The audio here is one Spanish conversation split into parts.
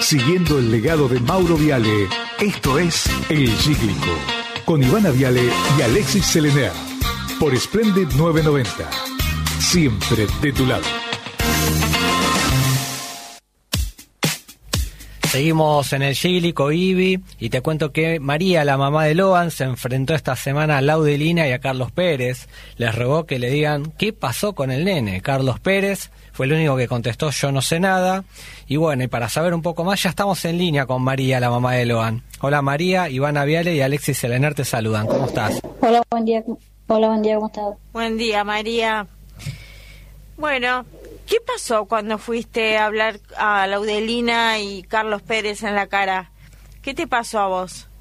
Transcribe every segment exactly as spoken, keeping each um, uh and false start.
Siguiendo el legado de Mauro Viale, esto es El Cíclico, con Ivana Viale y Alexis Selener, por Splendid novecientos noventa. Siempre de tu lado. Seguimos en El Cíclico, Ibi, y te cuento que María, la mamá de Loan, se enfrentó esta semana a Laudelina y a Carlos Pérez. Les rogó que le digan qué pasó con el nene. Carlos Pérez fue el único que contestó: yo no sé nada. Y bueno, y para saber un poco más, ya estamos en línea con María, la mamá de Loan. Hola María, Ivana Viale y Alexis Selener te saludan. ¿Cómo estás? Hola, buen día. Hola, buen día, ¿cómo estás? Buen día, María. Bueno, ¿qué pasó cuando fuiste a hablar a Laudelina y Carlos Pérez en la cara? ¿Qué te pasó a vos?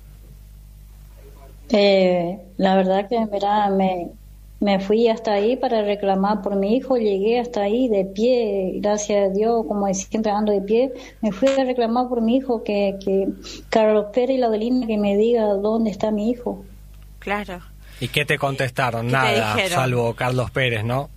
Eh, la verdad que mira, me, me fui hasta ahí para reclamar por mi hijo. Llegué hasta ahí de pie, gracias a Dios, como siempre ando de pie. Me fui a reclamar por mi hijo, que, que Carlos Pérez y Laudelina que me diga dónde está mi hijo. Claro. ¿Y qué te contestaron? ¿Qué Nada, te salvo Carlos Pérez, ¿no?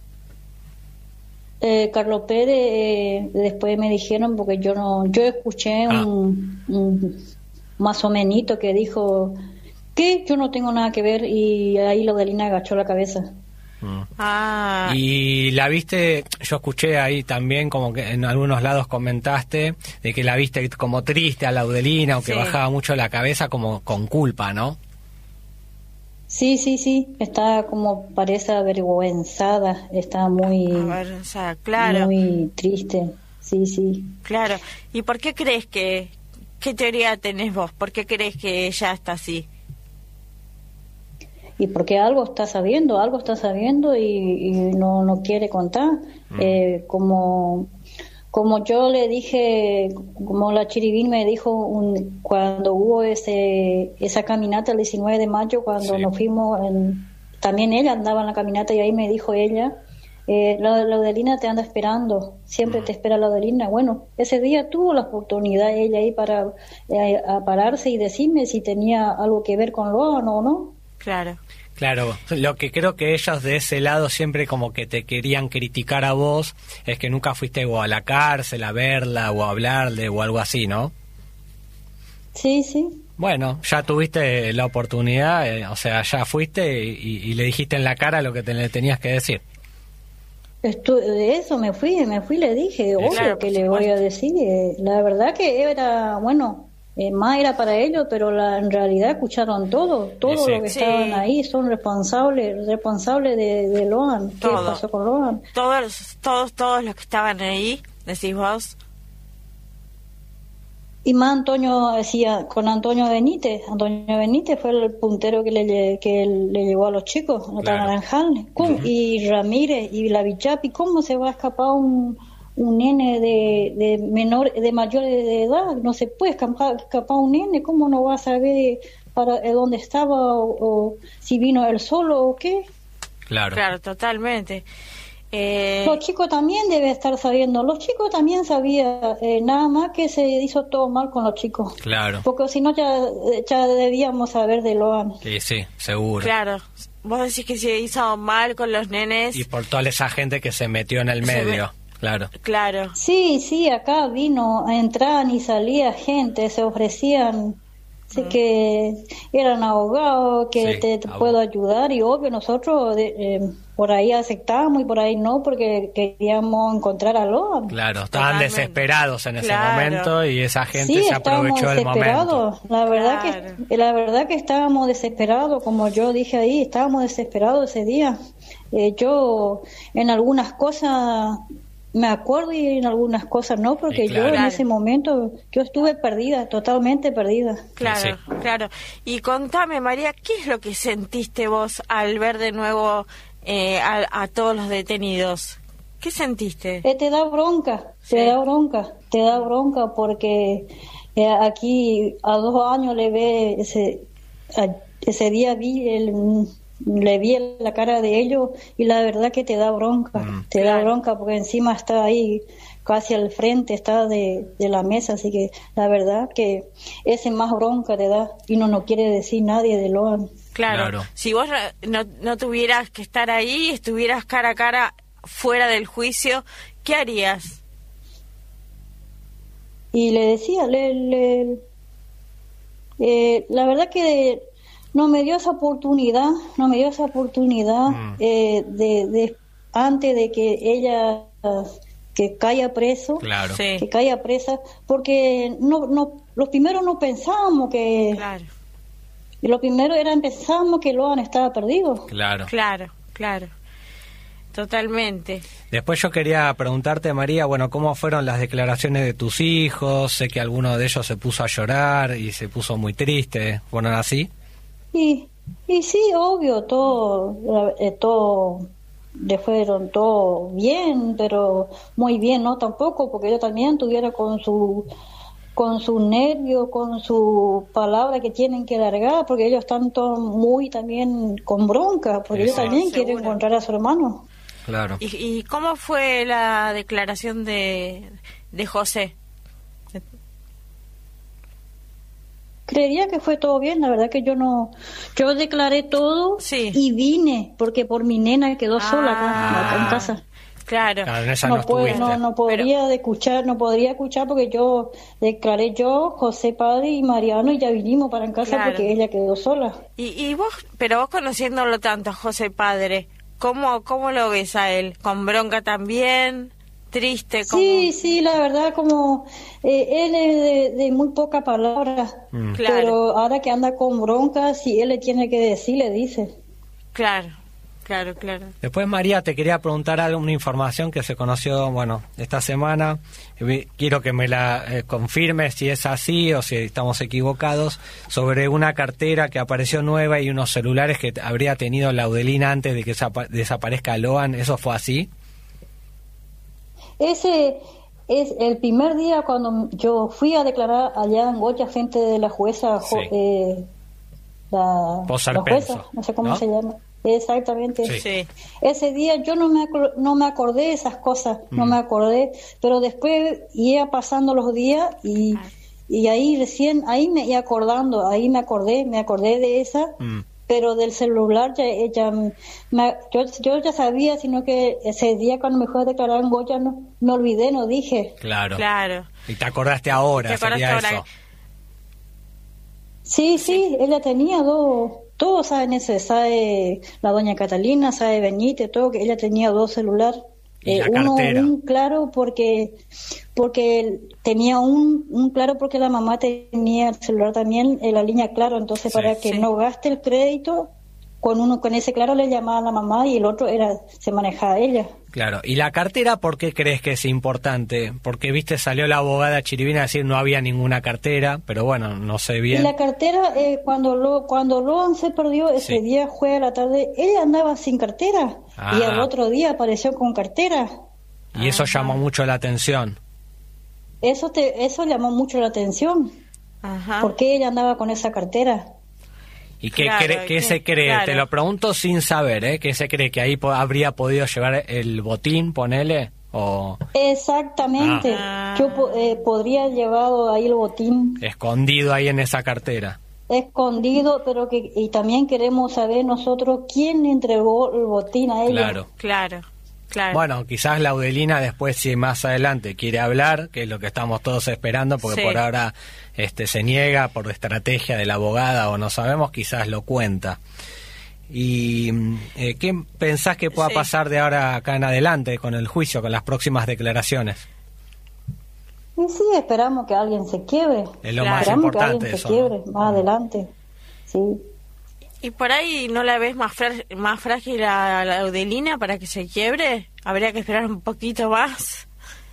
Eh, Carlos Pérez, eh, después me dijeron, porque yo no, yo escuché ah. un, un más o menos que dijo que yo no tengo nada que ver, y ahí Laudelina agachó la cabeza. Mm. Ah. Y la viste, yo escuché ahí también como que en algunos lados comentaste de que la viste como triste a Laudelina, o que sí. bajaba mucho la cabeza como con culpa, ¿no? Sí, sí, sí, está como parece avergüenzada, está muy, A ver, o sea, claro. muy triste, sí, sí. Claro. ¿Y por qué crees que, qué teoría tenés vos? ¿Por qué crees que ella está así? Y porque algo está sabiendo, algo está sabiendo y, y no, no quiere contar, mm. eh, como... Como yo le dije, como la Chiribín me dijo un, cuando hubo ese esa caminata el diecinueve de mayo, cuando sí. nos fuimos, en, también ella andaba en la caminata y ahí me dijo ella, eh, la Laudelina te anda esperando, siempre mm. te espera Laudelina. Bueno, ese día tuvo la oportunidad ella ahí para eh, a pararse y decirme si tenía algo que ver con Loan o no. Claro. Claro, lo que creo que ellos de ese lado siempre como que te querían criticar a vos es que nunca fuiste o a la cárcel a verla o a hablarle o algo así, ¿no? Sí, sí. Bueno, ya tuviste la oportunidad, eh, o sea, ya fuiste y, y le dijiste en la cara lo que te, le tenías que decir. Estu eso, me fui, me fui, le dije, obvio claro, que le voy a decir. Eh, la verdad que era, bueno... Eh, más era para ellos, pero la, en realidad escucharon todo, todo sí, lo que sí. estaban ahí, son responsables responsables de, de Loan. ¿Qué todo. pasó con Loan? Todos, todos, todos los que estaban ahí, decís vos. Y más Antonio decía, con Antonio Benítez, Antonio Benítez fue el puntero que le, que le llevó a los chicos, a claro. Naranjal, uh-huh. y Ramírez y la Vichapi, ¿cómo se va a escapar un un nene de, de menor, de mayor de edad? No se puede escapar, escapar un nene. ¿Cómo no va a saber para dónde estaba o, o si vino él solo o qué? Claro, claro, totalmente. Eh... Los chicos también deben estar sabiendo. Los chicos también sabían, eh, nada más que se hizo todo mal con los chicos. Claro. Porque si no ya, ya debíamos saber de Loan. Sí, sí, seguro. Claro. Vos decís que se hizo mal con los nenes. Y por toda esa gente que se metió en el medio. Claro. Claro. Sí, sí, acá vino, entraban y salía gente, se ofrecían, sí, mm. que eran abogados, que sí, te, te puedo ayudar, y obvio nosotros de, eh, por ahí aceptábamos y por ahí no, porque queríamos encontrar a Loan. Claro, estaban Totalmente. desesperados en ese claro. momento y esa gente sí, se aprovechó del momento. La verdad claro. que la verdad que estábamos desesperados, como yo dije ahí, estábamos desesperados ese día. Eh, yo en algunas cosas me acuerdo y en algunas cosas no, porque claro. yo en claro. ese momento yo estuve perdida, totalmente perdida. Claro, sí. claro. Y contame, María, ¿qué es lo que sentiste vos al ver de nuevo eh, a, a todos los detenidos? ¿Qué sentiste? Eh, te da bronca, sí. te da bronca, te da bronca porque eh, aquí a dos años le ve ese a, ese día vi el le vi la cara de ellos y la verdad que te da bronca, mm, te claro. da bronca porque encima está ahí casi al frente, está de, de la mesa, así que la verdad que ese más bronca te da y no nos quiere decir nadie de Loan. Claro, claro. Si vos no, no tuvieras que estar ahí, estuvieras cara a cara fuera del juicio, ¿qué harías? y le decía, le, le, eh, la verdad que no me dio esa oportunidad, no me dio esa oportunidad mm. eh, de, de antes de que ella que caiga preso, claro. que sí. caiga presa, porque no, no, los primeros no pensábamos que, claro. lo primero era pensábamos que Loan estaba perdido. Claro, claro, claro. Totalmente. Después yo quería preguntarte, María, bueno, ¿cómo fueron las declaraciones de tus hijos? Sé que alguno de ellos se puso a llorar y se puso muy triste. ¿Fueron así? Y, y sí, obvio, todo, eh, todo, le fueron todo bien, pero muy bien, no tampoco, porque ellos también tuvieron con su con su nervio, con su palabra que tienen que largar, porque ellos están todos muy también con bronca, porque sí, ellos también seguro. quieren encontrar a su hermano. Claro. ¿Y, y cómo fue la declaración de, de José? Creería que fue todo bien, la verdad que yo no, yo declaré todo sí. y vine, porque por mi nena quedó ah, sola acá, acá en casa. Claro, claro en esa no, no, puede, no, no podría Pero... escuchar, no podría escuchar porque yo declaré yo, José Padre y Mariano y ya vinimos para en casa claro. porque ella quedó sola. Y, y vos, pero vos conociéndolo tanto, José Padre, ¿cómo, cómo lo ves a él? ¿Con bronca también? ¿Triste? ¿Cómo? Sí, sí, la verdad como eh, él es de, de muy pocas palabras, mm. claro. pero ahora que anda con bronca, si él le tiene que decir, le dice. Claro. Claro, claro. Después, María, te quería preguntar alguna información que se conoció, bueno, esta semana. Quiero que me la eh, confirmes si es así o si estamos equivocados, sobre una cartera que apareció nueva y unos celulares que habría tenido Laudelina antes de que desaparezca Loan. ¿Eso fue así? Ese es el primer día cuando yo fui a declarar allá en Goya frente de la jueza, sí. eh, la, la jueza, no sé cómo ¿no? se llama. Exactamente. Sí. Sí. Ese día yo no me no me acordé de esas cosas, mm. no me acordé, pero después iba pasando los días y, ah. y ahí recién, ahí me iba acordando, ahí me acordé, me acordé de esa, mm. pero del celular ya, ya me, yo, yo ya sabía, sino que ese día cuando me fui a declarar en Goya no me olvidé, no dije. Claro. Claro. Y te acordaste ahora, ¿Te acordaste sería ahora? Eso. Sí, sí, sí, ella tenía dos. Todos saben eso, sabe la doña Catalina, sabe Benítez, todo, que ella tenía dos celulares. Eh, uno, un claro porque porque tenía un, un claro porque la mamá tenía el celular también en la línea claro, entonces sí, para que sí. no gaste el crédito, con uno con ese claro le llamaba a la mamá y el otro era se manejaba ella. Claro, y la cartera, ¿por qué crees que es importante? Porque, viste, salió la abogada Chirivina a decir no había ninguna cartera, pero bueno, no sé bien. Y la cartera, eh, cuando lo cuando Loan se perdió, ese sí. día fue a la tarde, ella andaba sin cartera, ah. y al otro día apareció con cartera. Y eso Ajá. llamó mucho la atención. Eso te eso llamó mucho la atención. Ajá. ¿Por qué ella andaba con esa cartera? ¿Y qué, claro, cree, qué que, se cree? Claro. Te lo pregunto sin saber, ¿eh? ¿Qué se cree? ¿Que ahí po- habría podido llevar el botín, ponele? O... Exactamente. Ah. Yo po- eh, podría haber llevado ahí el botín. Escondido ahí en esa cartera. Escondido, pero que y también queremos saber nosotros quién entregó el botín a ella. Claro. Claro. Claro. Bueno, quizás Laudelina después, si más adelante quiere hablar, que es lo que estamos todos esperando, porque sí. por ahora este se niega por estrategia de la abogada o no sabemos, quizás lo cuenta. ¿Y eh, qué pensás que pueda sí. pasar de ahora acá en adelante con el juicio, con las próximas declaraciones? Y sí, esperamos que alguien se quiebre. Es lo claro. más esperamos importante que alguien eso, se quiebre ¿no? más adelante. Sí. ¿Y por ahí no la ves más, fra- más frágil a la Laudelina para que se quiebre? ¿Habría que esperar un poquito más?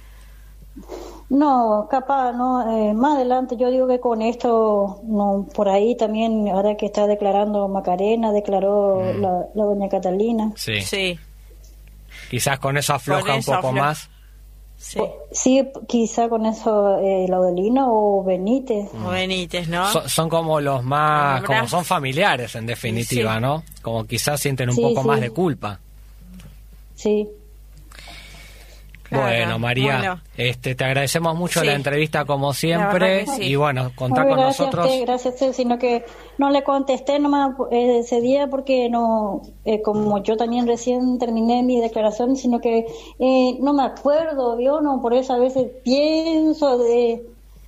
No, capaz, no. Eh, más adelante yo digo que con esto, no, por ahí también, ahora que está declarando Macarena, declaró mm. la, la doña Catalina. Sí. Sí. Quizás con eso afloja con eso un poco afloja. más. Sí. Sí, quizá con eso eh, Laudelina o Benítez. O Benítez, ¿no? Son, son como los más, Como como son familiares en definitiva, sí. ¿no? Como quizás sienten un sí, poco sí. más de culpa. Sí. Claro, bueno, María, bueno. este te agradecemos mucho Sí. la entrevista como siempre sí. y bueno, contá Ay, con gracias nosotros. A usted, gracias a usted, sino que no le contesté nomás eh, ese día porque no, eh, como yo también recién terminé mi declaración, sino que eh, no me acuerdo, ¿vio? No, por eso a veces pienso de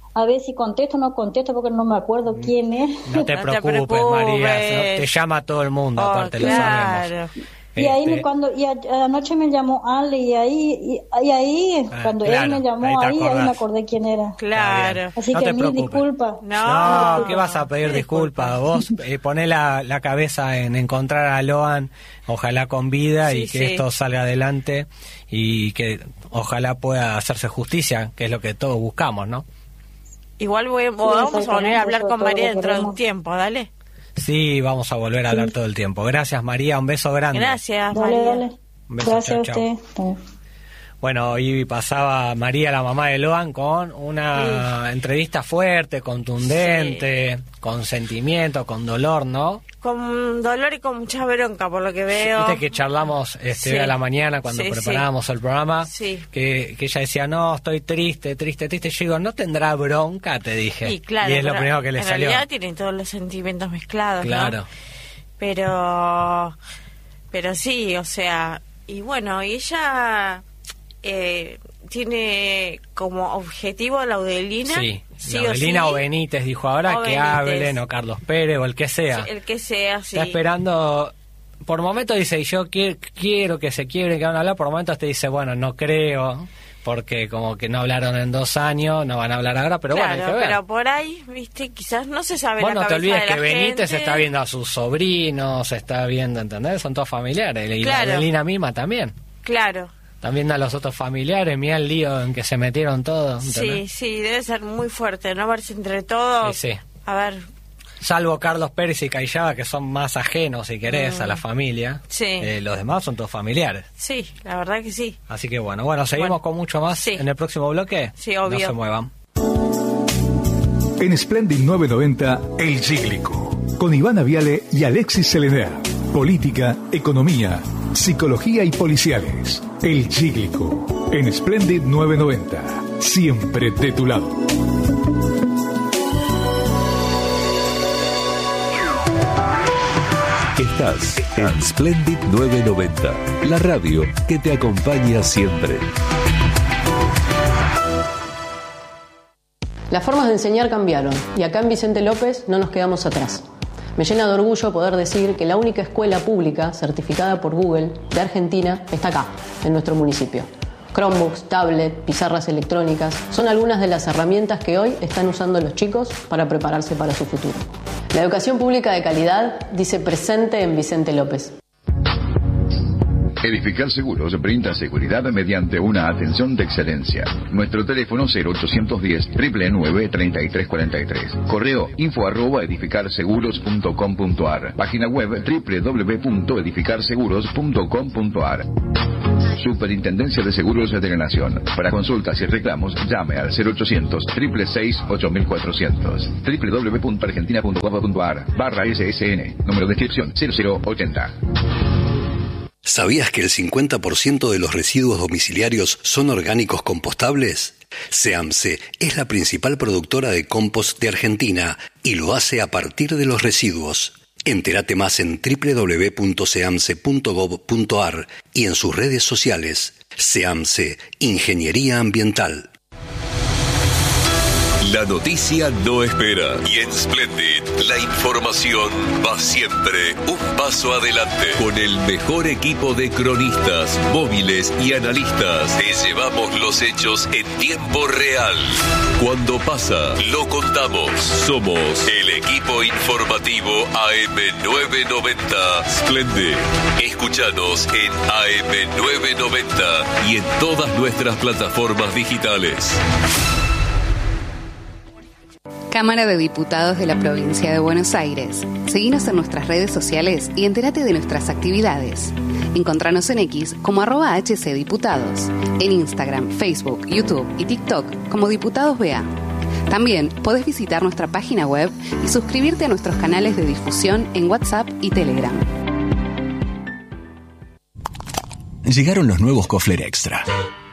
a ver si contesto o no contesto porque no me acuerdo quién es. No te, No te preocupes, preocupes. María, te llama todo el mundo, Oh, aparte claro. lo sabemos. Y ahí Este, me, cuando y a, anoche me llamó Ale y ahí y, y ahí Ah, cuando claro, él me llamó ahí te ahí, ahí acordás. me acordé quién era. Claro. Así No que te mil preocupes. disculpas. No, No, ¿qué vas a pedir disculpas? Vos eh, poné la, la cabeza en encontrar a Loan, ojalá con vida, Sí, y que sí. esto salga adelante y que ojalá pueda hacerse justicia, que es lo que todos buscamos, ¿no? Igual voy, vamos a volver a hablar eso con es todo María lo que dentro de un queremos. tiempo, dale. Sí, vamos a volver a hablar todo el tiempo. Gracias, María, un beso grande. Gracias, Dale, María. dale. Un beso, Gracias chau, a usted. Bueno, y pasaba María, la mamá de Loan, con una entrevista fuerte, contundente, con sentimiento, con dolor, ¿no? Con dolor y con mucha bronca, por lo que veo. Viste que charlamos este, Sí. a la mañana cuando Sí, preparábamos sí. el programa, Sí. que, que ella decía, no, estoy triste, triste, triste. Yo digo, ¿no tendrá bronca? Te dije. Y claro, y es lo pero primero que le en salió. realidad tienen todos los sentimientos mezclados, ¿no? Claro. Pero, pero sí, o sea, y bueno, y ella eh, tiene como objetivo la Laudelina. Sí, sí Laudelina o, o sí, Benítez dijo ahora O que Benítez. hablen, o Carlos Pérez, o el que sea. el que sea, sí. Está esperando. Por momentos dice, yo quiero, quiero que se quiebren, que van a hablar. Por momentos te dice, bueno, no creo, porque como que no hablaron en dos años, no van a hablar ahora, pero Claro, bueno, hay que ver. pero por ahí, viste, quizás no se sabe Vos la no te cabeza olvides de que la Benítez gente. está viendo a sus sobrinos, está viendo, ¿entendés? Son todos familiares. Y Claro. la Adelina misma también. Claro, Están viendo a los otros familiares, mira el lío en que se metieron todos, sí, ¿entendés? sí, debe ser muy fuerte, ¿no? Verse entre todos. Sí, sí. A ver, Salvo Carlos Pérez y Cayaba, que son más ajenos, si querés, a la familia. Sí. Eh, los demás son todos familiares. sí, la verdad que sí. Así que bueno, bueno, seguimos Bueno. con mucho más Sí. en el próximo bloque. Sí, obvio. No se muevan. En Splendid novecientos noventa, El Cíclico, con Ivana Viale y Alexis Selener. Política, economía, psicología y policiales. El Cíclico, en Splendid novecientos noventa. Siempre de tu lado. Estás en Splendid novecientos noventa, la radio que te acompaña siempre. Las formas de enseñar cambiaron y acá en Vicente López no nos quedamos atrás. Me llena de orgullo poder decir que la única escuela pública certificada por Google de Argentina está acá, en nuestro municipio. Chromebooks, tablet, pizarras electrónicas son algunas de las herramientas que hoy están usando los chicos para prepararse para su futuro. La educación pública de calidad dice presente en Vicente López. Edificar Seguros brinda seguridad mediante una atención de excelencia. Nuestro teléfono cero ochocientos diez, nueve nueve, treinta y tres cuarenta y tres. Correo info arroba edificarseguros punto com punto ar. Página web doble u doble u doble u punto edificarseguros punto com punto ar. Superintendencia de Seguros de la Nación. Para consultas y reclamos, llame al cero ochocientos, seis seis seis, ocho cuatrocientos. doble u doble u doble u punto argentina punto gov punto ar barra S S N. Número de inscripción cero cero ochenta. ¿Sabías que el cincuenta por ciento de los residuos domiciliarios son orgánicos compostables? SEAMSE es la principal productora de compost de Argentina y lo hace a partir de los residuos. Entérate más en doble u doble u doble u punto seamse punto gov punto ar y en sus redes sociales. SEAMSE, Ingeniería Ambiental. La noticia no espera y en Splendid la información va siempre un paso adelante. Con el mejor equipo de cronistas, móviles y analistas te llevamos los hechos en tiempo real. Cuando pasa, lo contamos. Somos el equipo informativo A M novecientos noventa Splendid. Escúchanos en A M novecientos noventa y en todas nuestras plataformas digitales. Cámara de Diputados de la Provincia de Buenos Aires. Seguinos en nuestras redes sociales y entérate de nuestras actividades. Encontranos en X como arroba hcdiputados, en Instagram, Facebook, YouTube y TikTok como Diputados B A. También podés visitar nuestra página web y suscribirte a nuestros canales de difusión en WhatsApp y Telegram. Llegaron los nuevos Kofler Extra.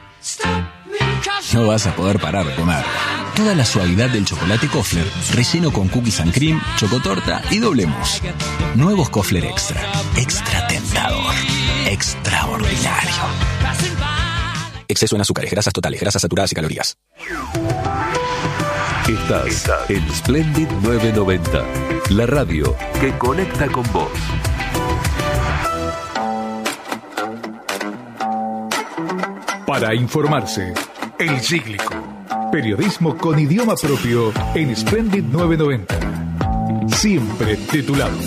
No vas a poder parar de comer. Toda la suavidad del chocolate Kofler, relleno con cookies and cream, chocotorta y doble mousse. Nuevos Kofler Extra. Extra tentador. Extraordinario. Exceso en azúcares, grasas totales, grasas saturadas y calorías. Estás, Estás en Splendid novecientos noventa, la radio que conecta con vos. Para informarse, El Cíclico. Periodismo con idioma propio en Splendid novecientos noventa. Siempre de tu lado.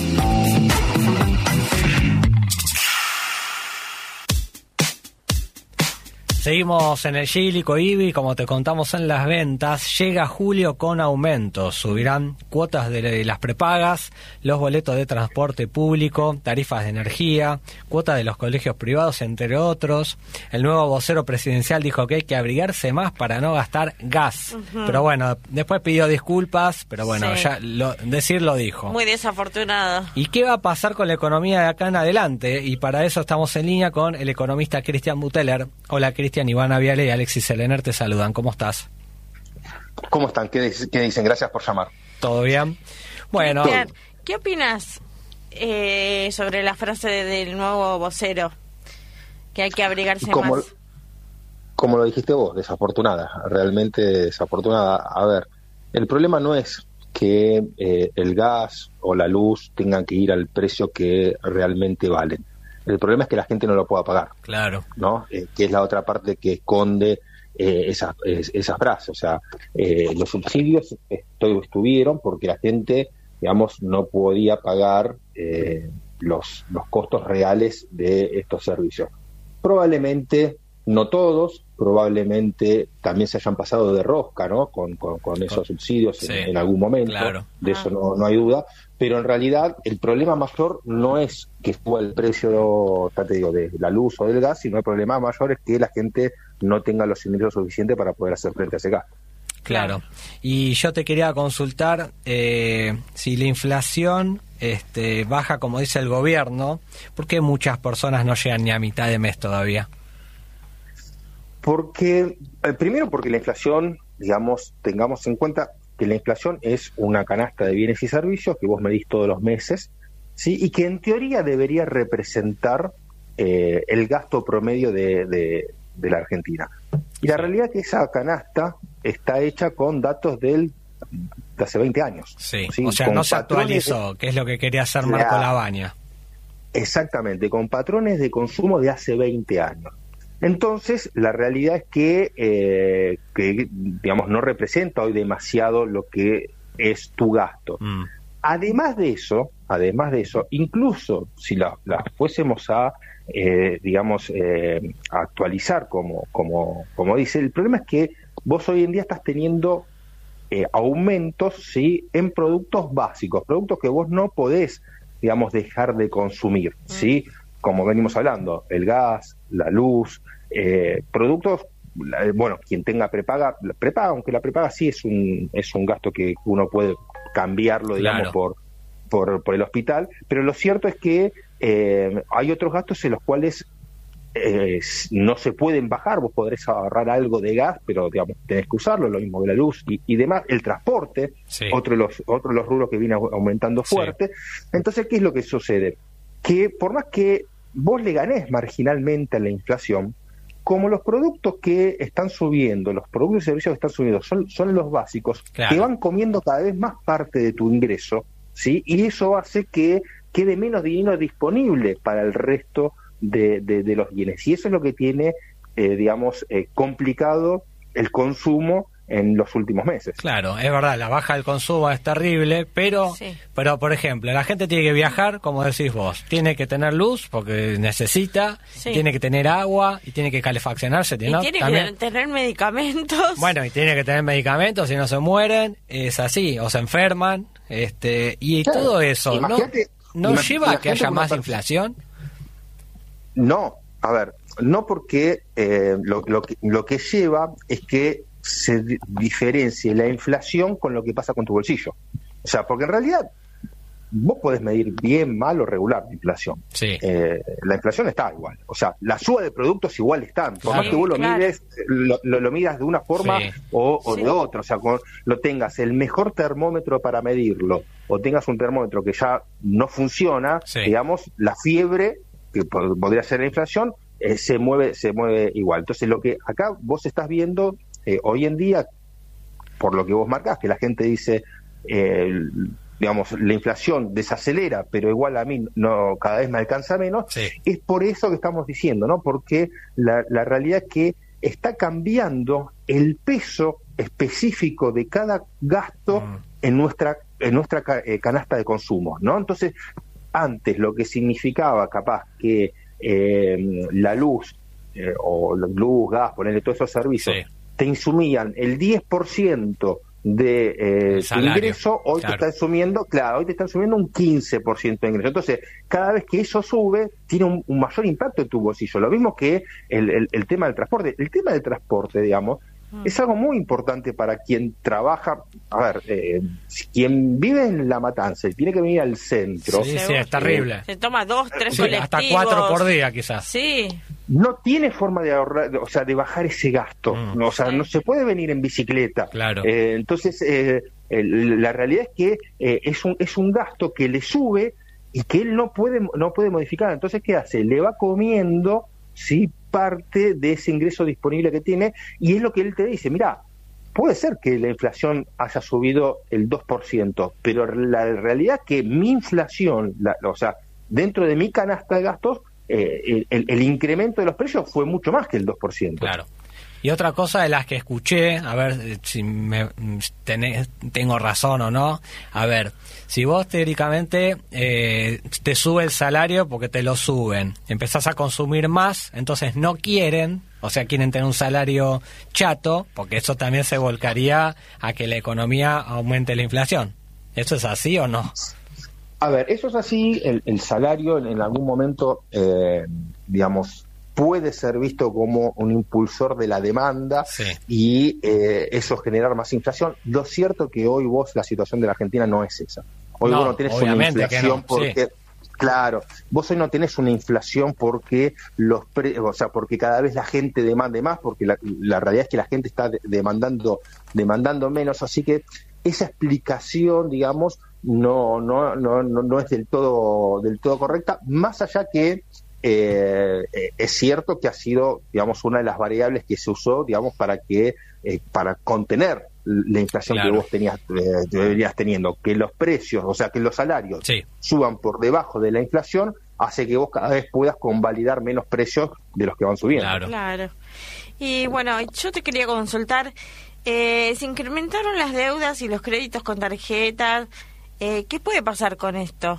Seguimos en el Cíclico, Ibi, como te contamos en las ventas, llega julio con aumentos, subirán cuotas de las prepagas, los boletos de transporte público, tarifas de energía, cuotas de los colegios privados, entre otros. El nuevo vocero presidencial dijo que hay que abrigarse más para no gastar gas, uh-huh. pero bueno, después pidió disculpas, pero bueno, sí. ya lo, decir lo dijo. Muy desafortunado. ¿Y qué va a pasar con la economía de acá en adelante? Y para eso estamos en línea con el economista Cristian Buteler. Hola, Cristian. Ivana Viale y Alexis Selener te saludan. ¿Cómo estás? ¿Cómo están? ¿Qué, qué dicen? Gracias por llamar. ¿Todo bien? Bueno. Cristian, ¿qué opinas eh, sobre la frase de, del nuevo vocero? Que hay que abrigarse como, más. Como lo dijiste vos, desafortunada. Realmente desafortunada. A ver, el problema no es que eh, el gas o la luz tengan que ir al precio que realmente valen. El problema es que la gente no lo pueda pagar. Claro. ¿No? Eh, que es la otra parte que esconde eh, esa, es, esa frase. O sea, eh, los subsidios estu- estuvieron porque la gente, digamos, no podía pagar eh, los, los costos reales de estos servicios. Probablemente, no todos, probablemente también se hayan pasado de rosca, ¿no? Con, con, con esos subsidios sí. en, en algún momento. Claro. De eso no, no hay duda. Pero en realidad el problema mayor no es que suba el precio, ya te digo, de la luz o del gas, sino el problema mayor es que la gente no tenga los ingresos suficientes para poder hacer frente a ese gasto. Claro. Y yo te quería consultar eh, si la inflación este, baja, como dice el gobierno, ¿por qué muchas personas no llegan ni a mitad de mes todavía? Porque, eh, primero porque la inflación, digamos, tengamos en cuenta que la inflación es una canasta de bienes y servicios que vos medís todos los meses, ¿sí? Y que en teoría debería representar eh, el gasto promedio de, de, de la Argentina. Y la realidad es que esa canasta está hecha con datos del, de hace veinte años. Sí, ¿sí? O sea, con no se actualizó, de... que es lo que quería hacer Marco Lavagna. Exactamente, con patrones de consumo de hace veinte años. Entonces, la realidad es que, eh, que, digamos, no representa hoy demasiado lo que es tu gasto. Mm. Además de eso, además de eso, incluso si la, la fuésemos a, eh, digamos, eh, a actualizar, como, como, como dice, el problema es que vos hoy en día estás teniendo eh, aumentos, ¿sí?, en productos básicos, productos que vos no podés, digamos, dejar de consumir, mm. ¿sí?, como venimos hablando, el gas, la luz, eh, productos, bueno, quien tenga prepaga, prepaga, aunque la prepaga sí es un es un gasto que uno puede cambiarlo, digamos, claro. por, por por el hospital, pero lo cierto es que eh, hay otros gastos en los cuales eh, no se pueden bajar. Vos podrés ahorrar algo de gas, pero digamos tenés que usarlo, lo mismo de la luz y, y demás. El transporte, sí. otro de los otro de los rubros que viene aumentando fuerte. Sí. Entonces, ¿qué es lo que sucede? Que por más que vos le ganés marginalmente a la inflación, como los productos que están subiendo, los productos y servicios que están subiendo son, son los básicos, claro. que van comiendo cada vez más parte de tu ingreso, ¿sí? Y eso hace que quede menos dinero disponible para el resto de, de, de los bienes. Y eso es lo que tiene, eh, digamos, eh, complicado el consumo en los últimos meses. Claro, es verdad, la baja del consumo es terrible, pero, sí. pero por ejemplo, la gente tiene que viajar, como decís vos, tiene que tener luz porque necesita, sí. tiene que tener agua y tiene que calefaccionarse. Y ¿no? tiene También, que tener medicamentos. Bueno, y tiene que tener medicamentos, si no se mueren, es así, o se enferman, este y claro. todo eso, imagínate, ¿no, ¿no lleva a que haya más inflación? No, a ver, no porque eh, lo, lo, que, lo que lleva es que se diferencie la inflación con lo que pasa con tu bolsillo. O sea, porque en realidad vos podés medir bien, mal o regular la inflación. Sí. Eh, la inflación está igual. O sea, la suba de productos igual están. Por sí, más que vos lo claro. mides, lo, lo, lo midas de una forma sí. o, o sí. de otra. O sea, con, lo tengas el mejor termómetro para medirlo o tengas un termómetro que ya no funciona, sí. digamos, la fiebre, que podría ser la inflación, eh, se mueve se mueve igual. Entonces, lo que acá vos estás viendo Eh, hoy en día, por lo que vos marcás, que la gente dice, eh, digamos, la inflación desacelera, pero igual a mí no cada vez me alcanza menos, sí. Es por eso que estamos diciendo, ¿no? Porque la, la realidad es que está cambiando el peso específico de cada gasto mm. en nuestra en nuestra eh, canasta de consumo, ¿no? Entonces, antes lo que significaba capaz que eh, la luz eh, o luz, gas, ponerle todos esos servicios, sí. te insumían el diez por ciento de eh, tu ingreso, hoy claro. te están sumiendo, claro, hoy te están sumiendo un quince por ciento de ingreso. Entonces, cada vez que eso sube, tiene un, un mayor impacto en tu bolsillo. Lo mismo que el, el, el tema del transporte. El tema del transporte, digamos, mm. es algo muy importante para quien trabaja. A ver, eh, quien vive en La Matanza y tiene que venir al centro. Sí, sí, es terrible. Eh, se toma dos, tres sí, colectivos. Hasta cuatro por día, quizás. Sí. No tiene forma de ahorrar, o sea, de bajar ese gasto. Mm. O sea, no se puede venir en bicicleta. Claro. Eh, entonces, eh, el, la realidad es que eh, es un es un gasto que le sube y que él no puede no puede modificar. Entonces, ¿qué hace? Le va comiendo, sí, parte de ese ingreso disponible que tiene, y es lo que él te dice. Mira, puede ser que la inflación haya subido el dos por ciento, pero la realidad es que mi inflación, la, o sea, dentro de mi canasta de gastos, Eh, el, el incremento de los precios fue mucho más que el dos por ciento. Claro. Y otra cosa de las que escuché, a ver si me tenés, tengo razón o no, a ver, si vos teóricamente eh, te sube el salario porque te lo suben, empezás a consumir más, entonces no quieren, o sea, quieren tener un salario chato, porque eso también se volcaría a que la economía aumente la inflación. ¿Eso es así o no? A ver, eso es así, el, el salario en, en algún momento, eh, digamos, puede ser visto como un impulsor de la demanda, sí. y eh, eso generar más inflación. Lo cierto que hoy vos, la situación de la Argentina no es esa. Hoy no, vos no tenés una inflación no, porque... Sí. Claro, vos hoy no tenés una inflación porque los pre, o sea, porque cada vez la gente demande más, porque la, la realidad es que la gente está de, demandando demandando menos, así que esa explicación, digamos, no no no no, no es del todo del todo correcta, más allá que eh, eh, es cierto que ha sido, digamos, una de las variables que se usó, digamos, para que eh, para contener la inflación, claro, que vos tenías eh, deberías teniendo, que los precios, o sea, que los salarios, sí, suban por debajo de la inflación, hace que vos cada vez puedas convalidar menos precios de los que van subiendo. Claro. Claro. Y bueno, yo te quería consultar, eh, se incrementaron las deudas y los créditos con tarjetas, eh, ¿qué puede pasar con esto?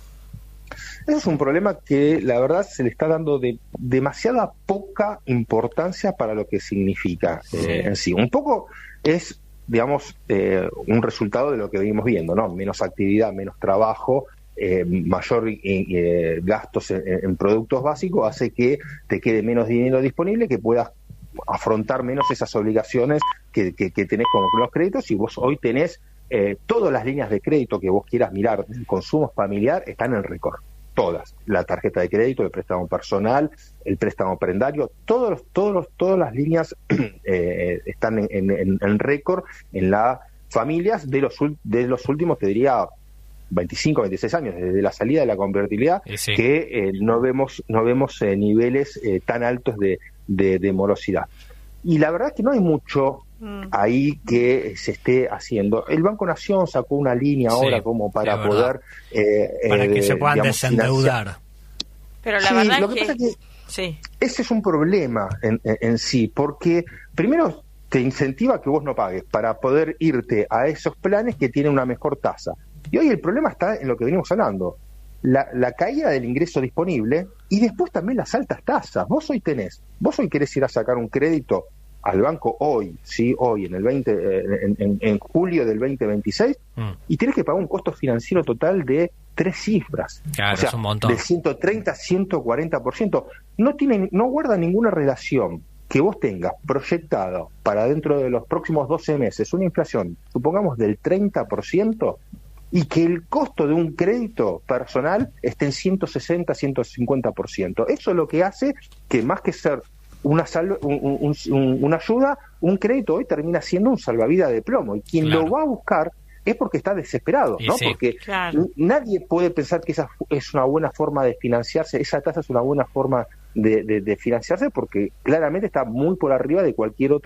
Eso es un problema que la verdad se le está dando de demasiada poca importancia para lo que significa, sí, eh, en sí. Un poco es, digamos, eh, un resultado de lo que venimos viendo, ¿no? Menos actividad, menos trabajo, eh, mayor eh, gastos en, en productos básicos, hace que te quede menos dinero disponible, que puedas afrontar menos esas obligaciones que, que, que tenés como los créditos, y vos hoy tenés eh, todas las líneas de crédito que vos quieras mirar del consumo familiar están en récord. Todas, la tarjeta de crédito, el préstamo personal, el préstamo prendario, todos los, todos los, todas las líneas eh, están en, en, en récord en las familias de los de los últimos, te diría, veinticinco, veintiséis años, desde la salida de la convertibilidad, sí, que eh, no vemos no vemos eh, niveles eh, tan altos de, de, de morosidad. Y la verdad es que no hay mucho ahí que se esté haciendo. El Banco Nación sacó una línea ahora, sí, como para poder eh, para que eh, se puedan digamos, desendeudar. Financiar. Pero la sí, verdad lo que, que, pasa es que sí, ese es un problema en, en, en sí, porque primero te incentiva que vos no pagues para poder irte a esos planes que tienen una mejor tasa. Y hoy el problema está en lo que venimos hablando, la, la caída del ingreso disponible y después también las altas tasas. Vos hoy tenés, vos hoy querés ir a sacar un crédito al banco hoy, sí, hoy, en el veinte, en, en, en julio del veinte veintiséis, mm. y tienes que pagar un costo financiero total de tres cifras. Claro, o sea, es un montón. De ciento treinta, ciento cuarenta por ciento. No tiene, no guarda ninguna relación que vos tengas proyectado para dentro de los próximos doce meses una inflación, supongamos, del treinta por ciento, y que el costo de un crédito personal esté en ciento sesenta, ciento cincuenta por ciento. Eso es lo que hace que, más que ser una salva, un, un, un, una ayuda, un crédito hoy termina siendo un salvavidas de plomo, y quien claro. lo va a buscar es porque está desesperado, y ¿no? Sí, porque claro. nadie puede pensar que esa es una buena forma de financiarse, esa tasa es una buena forma de, de, de financiarse, porque claramente está muy por arriba de cualquier otra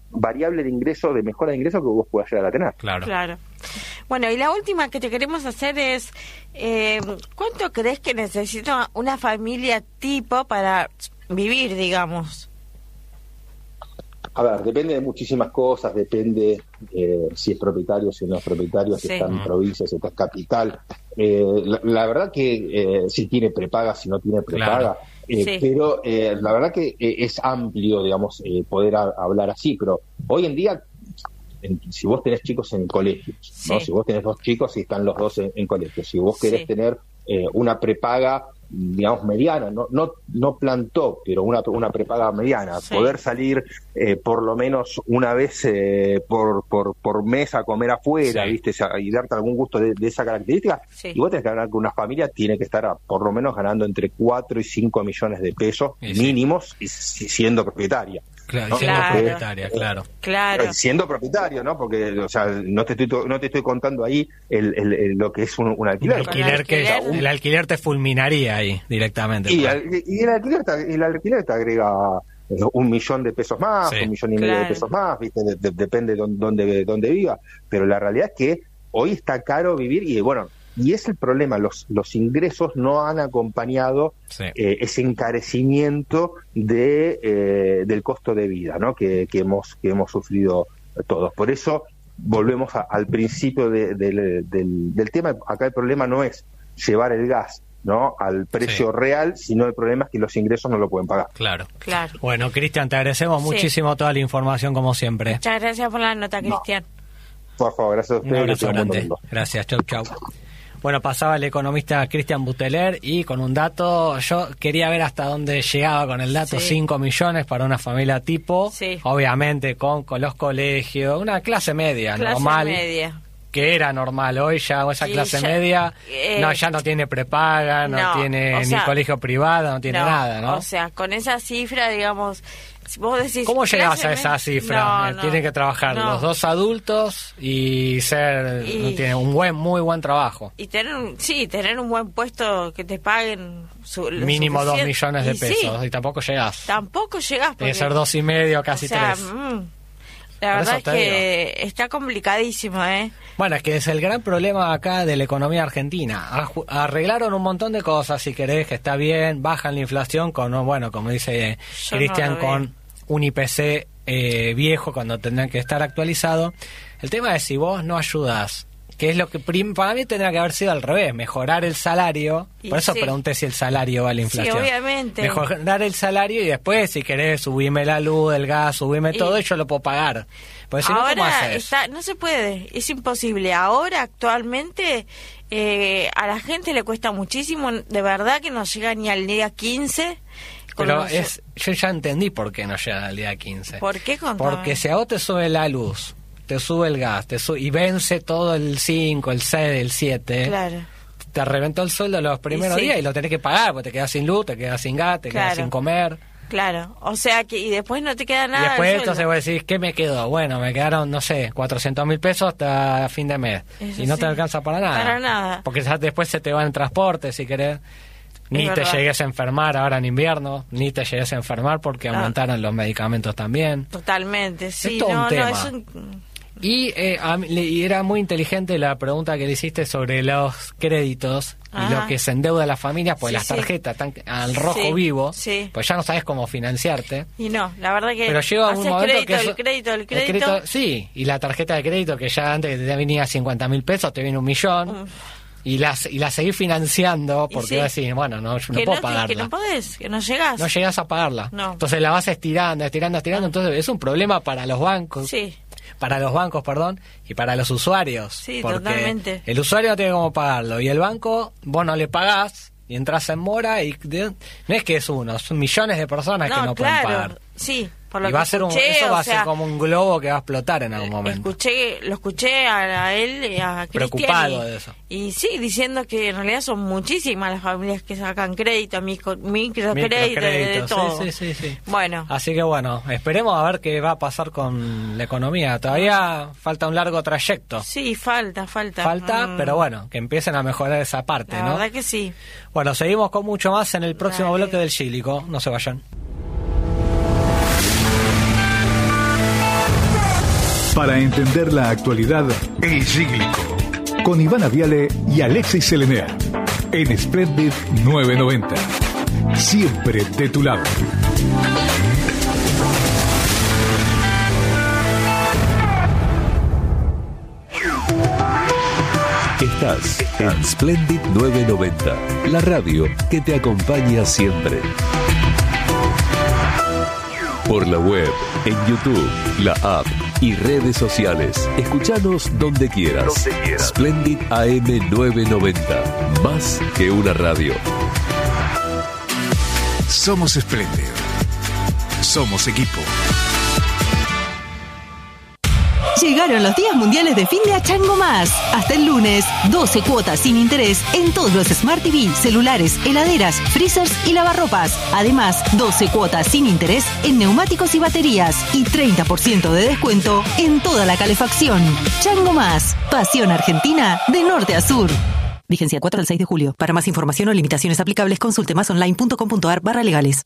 variable de ingreso, de mejora de ingreso que vos puedas llegar a tener. Claro. Claro. Bueno, y la última que te queremos hacer es, eh, ¿cuánto crees que necesita una familia tipo para vivir, digamos? A ver, depende de muchísimas cosas, depende eh, si es propietario, si no es propietario, si Sí. está en provincia, si está en capital. Eh, la, la verdad que eh, si tiene prepaga, si no tiene prepaga, Claro. eh, Sí. pero eh, la verdad que eh, es amplio, digamos, eh, poder a, hablar así, pero hoy en día, en, si vos tenés chicos en colegios, ¿no? Sí. Si vos tenés dos chicos y están los dos en, en colegios, si vos querés Sí. tener eh, una prepaga, digamos, mediana, no no no plantó, pero una una prepaga mediana, Sí. poder salir eh, por lo menos una vez eh, por, por por mes a comer afuera, Sí. ¿viste? Y darte algún gusto de, de esa característica, Sí. y vos tenés que hablar que una familia tiene que estar a, por lo menos ganando entre cuatro y cinco millones de pesos Y sí. mínimos, y si- siendo propietaria. Claro, ¿no? siendo Claro. propietaria, claro. Claro. Eh, Siendo propietario, ¿no? Porque, o sea, no te estoy to- no te estoy contando ahí el, el- el- lo que es un, un Un alquiler. alquiler que alquiler. el alquiler te fulminaría ahí directamente. Y, pues. al- y el alquiler te, y el alquiler te agrega eh, un millón de pesos más, Sí. un millón y medio Claro. de pesos más, ¿viste? De- de- depende de dónde, dónde, dónde viva. Pero la realidad es que hoy está caro vivir y, bueno, y es el problema, los, los ingresos no han acompañado Sí. eh, ese encarecimiento de, eh, del costo de vida, ¿no? que, que, hemos, que hemos sufrido todos. Por eso volvemos a- al principio de- del, del, del tema. Acá el problema no es llevar el gas, ¿no? al precio Sí. real, sino el problema es que los ingresos no lo pueden pagar. Claro. Claro. Bueno, Cristian, te agradecemos Sí. muchísimo toda la información como siempre. Muchas gracias por la nota, No. Cristian. Por favor, gracias a Un ustedes. abrazo que tengan buen grande. domingo. Gracias, chau, chau. Bueno, pasaba el economista Cristian Buteler y con un dato, yo quería ver hasta dónde llegaba con el dato, Sí. cinco millones para una familia tipo, Sí. obviamente con, con los colegios, una clase media, Clase normal, media. que era normal, hoy ya esa Y clase ya- media, eh, no ya no tiene prepaga, no, no, tiene o ni sea, colegio privado, no tiene No, nada, ¿no? O sea, con esa cifra, digamos, si vos decís... ¿Cómo llegas clase a esa me- cifra? No, Eh, no, Tienen que trabajar no. los dos adultos y ser, Y- no tiene un buen, muy buen trabajo. Y tener, un- sí, tener un buen puesto que te paguen... Su, lo Mínimo dos suficiente. millones de Y sí, pesos y tampoco llegas. tampoco llegás. Tiene que porque- ser dos y medio, casi o sea, tres. mm, la Por verdad eso es te que está complicadísimo, ¿eh? Bueno, es que es el gran problema acá de la economía argentina. Aju- Arreglaron un montón de cosas, si querés, que está bien, bajan la inflación con, bueno, como dice Yo no Cristian, lo veo. con un I P C eh, viejo cuando tendrán que estar actualizado. El tema es si vos no ayudás, que es lo que prim- para mí tendría que haber sido al revés, mejorar el salario. Y Por eso sí. pregunté si el salario va a la inflación. Sí, obviamente. Mejorar el salario y después, si querés, subirme la luz, el gas, subirme Y- todo y yo lo puedo pagar. Pues si no, ¿cómo Ahora haces? está, no se puede, es imposible. Ahora, actualmente, eh, a la gente le cuesta muchísimo, de verdad que no llega ni al día quince. con Pero los- es, yo ya entendí por qué no llega al día quince. ¿Por qué? Contame. Porque si a vos te sube la luz, te sube el gas, te sube, y vence todo el cinco, el seis, el siete, Claro, te reventó el sueldo los primeros Y sí. días y lo tenés que pagar, porque te quedas sin luz, te quedas sin gas, te quedas Claro. sin comer. claro. O sea que, y después no te queda nada. y después del entonces sueldo. vos decís, ¿qué me quedó? Bueno, me quedaron, no sé, cuatrocientos mil pesos hasta fin de mes. Eso y no sí. te alcanza para nada. Para nada. Porque ya después se te va en transporte, si querés. Ni te verdad. llegues a enfermar ahora en invierno, ni te llegues a enfermar porque Ah. aumentaron los medicamentos también. Totalmente, sí. todo un no, no, tema. es un... Y, eh, a mí- le- y era muy inteligente la pregunta que le hiciste sobre los créditos y Ajá. lo que se endeuda a las familias, pues Sí, las sí. tarjetas están al rojo Sí, vivo, sí. pues ya no sabes cómo financiarte. Y no, la verdad que Pero llega un haces momento crédito, que eso- el crédito, el el crédito, sí, y la tarjeta de crédito que ya antes te venía cincuenta mil pesos, te viene un millón. Uf. Y la, y la seguís financiando Y porque sí. vas a decir, bueno, no, yo no que, puedo no, pagarla. que no podés, que no llegás. No llegas a pagarla. No. Entonces la vas estirando, estirando, estirando. Entonces es un problema para los bancos. Sí, Para los bancos, perdón, y para los usuarios. Sí, porque totalmente. el usuario no tiene cómo pagarlo. Y el banco, vos no le pagás y entras en mora y de- no es que es uno, son millones de personas que no claro, pueden pagar. sí, por lo Y va que a ser un, escuché, eso o va a sea, ser como un globo que va a explotar en algún momento. Escuché, lo escuché a, a él, y a Cristian. Preocupado y- de eso. Y sí, diciendo que en realidad son muchísimas las familias que sacan crédito, micro, microcrédito, de, de Microcréditos, todo. sí, sí, sí, sí. Bueno, Así que bueno, esperemos a ver qué va a pasar con la economía. Todavía falta un largo trayecto. sí, falta, falta. Falta, Mm, pero bueno, que empiecen a mejorar esa parte, La ¿no? verdad que sí. Bueno, seguimos con mucho más en el próximo Dale. bloque del Gílico. No se vayan. Para entender la actualidad, El Cíclico, con Ivana Viale y Alexis Selenea, en Splendid novecientos noventa. Siempre de tu lado. Estás en Splendid novecientos noventa, la radio que te acompaña siempre. Por la web, en YouTube, la app y redes sociales. Escuchanos donde quieras. Donde quieras. Splendid A M novecientos noventa, más que una radio. Somos Splendid. Somos equipo. Llegaron los días mundiales de fin de a Chango Más. Hasta el lunes, doce cuotas sin interés en todos los Smart T V, celulares, heladeras, freezers y lavarropas. Además, doce cuotas sin interés en neumáticos y baterías y treinta por ciento de descuento en toda la calefacción. Chango Más, pasión argentina de norte a sur. Vigencia cuatro al seis de julio. Para más información o limitaciones aplicables, consulte masonline.com.ar barra legales.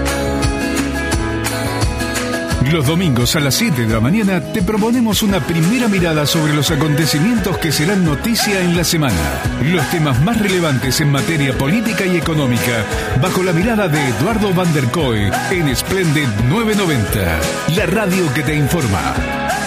Los domingos a las siete de la mañana te proponemos una primera mirada sobre los acontecimientos que serán noticia en la semana. Los temas más relevantes en materia política y económica, bajo la mirada de Eduardo Van der Kooi en Splendid novecientos noventa, la radio que te informa.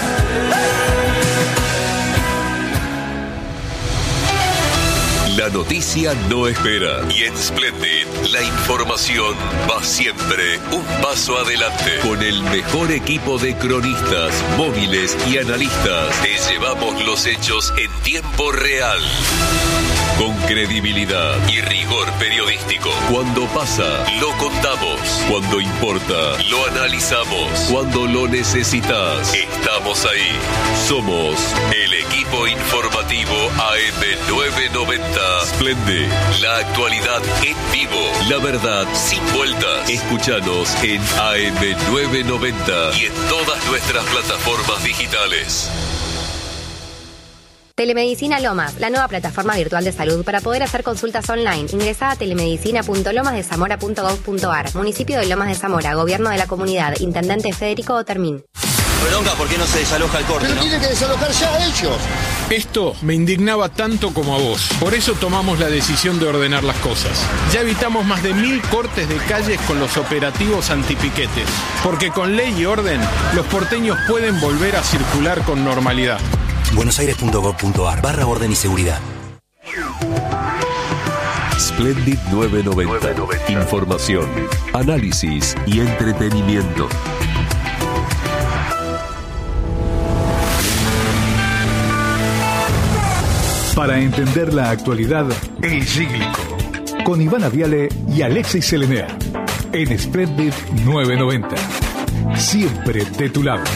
La noticia no espera y en Splendid la información va siempre un paso adelante. Con el mejor equipo de cronistas, móviles y analistas, te llevamos los hechos en tiempo real. Con credibilidad y rigor periodístico. Cuando pasa, lo contamos. Cuando importa, lo analizamos. Cuando lo necesitas, estamos ahí. Somos el equipo informativo A M novecientos noventa. Splendid, la actualidad en vivo. La verdad sin vueltas. Escúchanos en A M novecientos noventa y en todas nuestras plataformas digitales. Telemedicina Lomas, la nueva plataforma virtual de salud para poder hacer consultas online. Ingresá a telemedicina punto lomas de zamora punto gov punto ar. Municipio de Lomas de Zamora, Gobierno de la Comunidad, Intendente Federico Otermín. Bronca, ¿por qué no se desaloja el corte? Pero ¿no? tiene que desalojar ya ellos. Esto me indignaba tanto como a vos. Por eso tomamos la decisión de ordenar las cosas. Ya evitamos más de mil cortes de calles con los operativos antipiquetes. Porque con ley y orden, los porteños pueden volver a circular con normalidad. buenosaires punto gov punto ar barra orden y seguridad. Splendid novecientos noventa. Información, análisis y entretenimiento. Para entender la actualidad, El Cíclico, con Ivana Viale y Alexis Selenea, en Splendid novecientos noventa. Siempre de tu lado.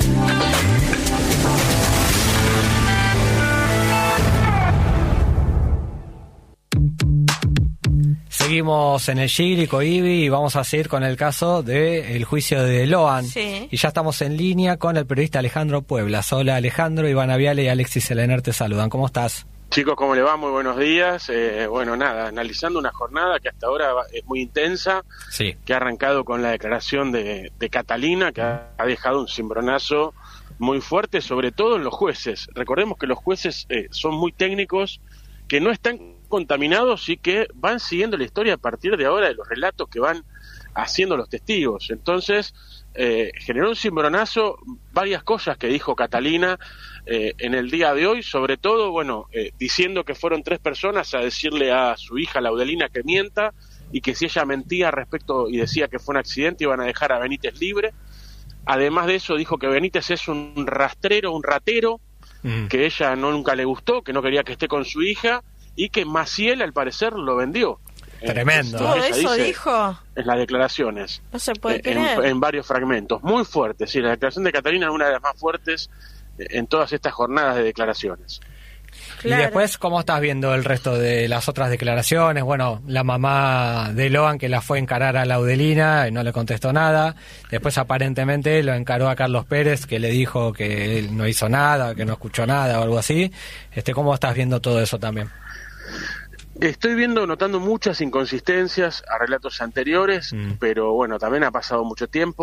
Seguimos en El Cíclico, Ibi, y vamos a seguir con el caso del juicio de Loan. Sí. Y ya estamos en línea con el periodista Alejandro Pueblas. Hola Alejandro, Ivana Viale y Alexis Selenea te saludan. ¿Cómo estás? Chicos, ¿cómo le va? Muy buenos días. Eh, bueno, nada, analizando una jornada que hasta ahora es muy intensa, sí, que ha arrancado con la declaración de, de Catalina, que ha, ha dejado un cimbronazo muy fuerte, sobre todo en los jueces. Recordemos que los jueces eh, son muy técnicos, que no están contaminados y que van siguiendo la historia a partir de ahora de los relatos que van haciendo los testigos. Entonces, eh, generó un cimbronazo varias cosas que dijo Catalina eh, en el día de hoy, sobre todo, bueno, eh, diciendo que fueron tres personas a decirle a su hija Laudelina que mienta y que si ella mentía respecto y decía que fue un accidente iban a dejar a Benítez libre. Además de eso dijo que Benítez es un rastrero, un ratero, mm. que ella no nunca le gustó, que no quería que esté con su hija y que Maciel al parecer lo vendió. Tremendo. ¿Todo eso dijo? En las declaraciones. No se puede en, creer. En varios fragmentos, muy fuertes. Sí, la declaración de Catalina es una de las más fuertes en todas estas jornadas de declaraciones. Claro. Y después, ¿cómo estás viendo el resto de las otras declaraciones? Bueno, la mamá de Loan que la fue a encarar a Laudelina y no le contestó nada. Después, aparentemente, lo encaró a Carlos Pérez, que le dijo que él no hizo nada, que no escuchó nada o algo así. Este, ¿cómo estás viendo todo eso también? Estoy viendo, notando muchas inconsistencias a relatos anteriores, mm. pero bueno, también ha pasado mucho tiempo.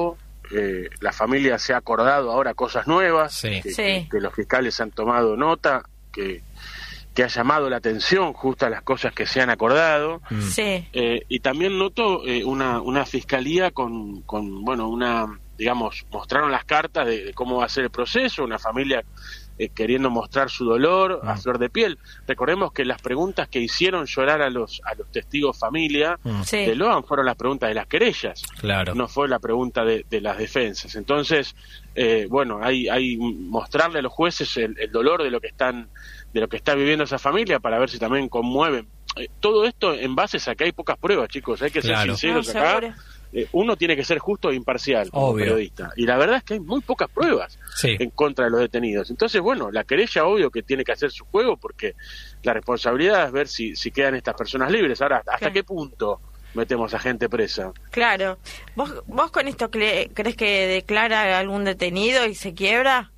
eh, la familia se ha acordado ahora cosas nuevas, sí. Que, Sí. que, que los fiscales han tomado nota, que, que ha llamado la atención justo a las cosas que se han acordado. Mm. Sí. Eh, y también noto eh, una, una fiscalía con, con, bueno, una, digamos, mostraron las cartas de, de cómo va a ser el proceso, una familia eh, queriendo mostrar su dolor Mm. a flor de piel. Recordemos que las preguntas que hicieron llorar a los a los testigos familia Mm. Sí. de Loan fueron las preguntas de las querellas, Claro. no fue la pregunta de, de las defensas. Entonces, eh, bueno, hay, hay mostrarle a los jueces el, el dolor de lo que están, de lo que está viviendo esa familia para ver si también conmueven. Eh, todo esto en base a que hay pocas pruebas, chicos, hay que Claro. ser sinceros No, acá. seguro. Eh, uno tiene que ser justo e imparcial como Obvio. periodista. Y la verdad es que hay muy pocas pruebas Sí. en contra de los detenidos. Entonces, bueno, la querella obvio que tiene que hacer su juego porque la responsabilidad es ver si, si quedan estas personas libres. Ahora, ¿hasta Claro. qué punto metemos a gente presa? Claro. ¿Vos, vos con esto cre- crees que declara algún detenido y se quiebra?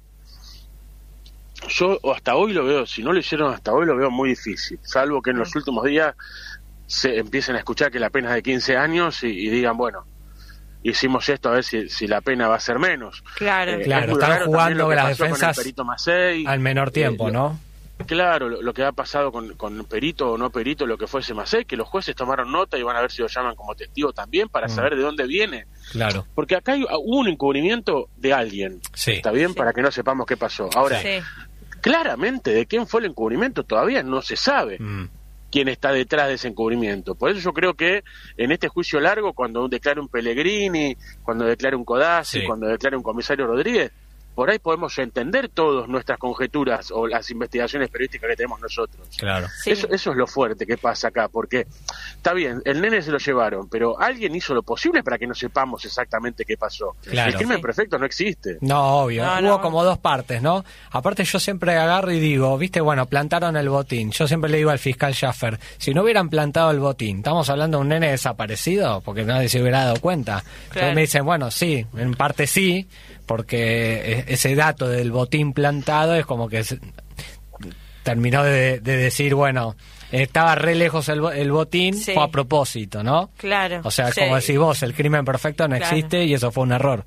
Yo hasta hoy lo veo, si no lo hicieron hasta hoy, lo veo muy difícil. Salvo que en los últimos días se empiecen a escuchar que la pena es de quince años y, y digan, bueno, hicimos esto a ver si, si la pena va a ser menos. Claro. Eh, Claro, es muy están raro también jugando lo que las pasó con el defensas perito Macei. al menor tiempo, Eh, ¿no? Claro, lo, lo que ha pasado con, con perito o no perito, lo que fuese Macei, que los jueces tomaron nota y van a ver si lo llaman como testigo también para Mm. saber de dónde viene. Claro. Porque acá hay, hubo un encubrimiento de alguien, Sí. ¿está bien? Sí. Para que no sepamos qué pasó. Ahora, Sí. claramente de quién fue el encubrimiento todavía no se sabe Mm. quién está detrás de ese encubrimiento. Por eso yo creo que en este juicio largo, cuando declare un Pellegrini, cuando declare un Codazzi, Sí. cuando declare un comisario Rodríguez, por ahí podemos entender todas nuestras conjeturas o las investigaciones periodísticas que tenemos nosotros. Claro. Sí. Eso, eso es lo fuerte que pasa acá, porque está bien, el nene se lo llevaron, pero alguien hizo lo posible para que no sepamos exactamente qué pasó. Claro. El crimen Sí. perfecto no existe. No, obvio. No, Hubo no. como dos partes, ¿no? Aparte yo siempre agarro y digo, viste, bueno, plantaron el botín. Yo siempre le digo al fiscal Schaffer, si no hubieran plantado el botín, ¿estamos hablando de un nene desaparecido? Porque nadie se hubiera dado cuenta. Entonces Claro. me dicen, bueno, sí, en parte sí, porque e- ese dato del botín plantado es como que se- terminó de, de decir, bueno, estaba re lejos el, bo- el botín, Sí. fue a propósito, ¿no? Claro. O sea, Sí. como decís vos, el crimen perfecto no Claro. existe y eso fue un error.